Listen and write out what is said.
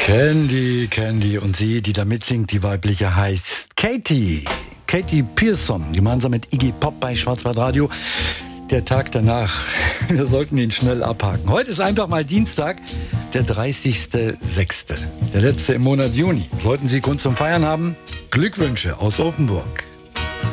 Candy. Und sie, die da mitsingt, die weibliche, heißt Katy Pearson, gemeinsam mit Iggy Pop bei Schwarzwaldradio. Der Tag danach, wir sollten ihn schnell abhaken. Heute ist einfach mal Dienstag, der 30.06., der letzte im Monat Juni. Sollten Sie Grund zum Feiern haben, Glückwünsche aus Offenburg.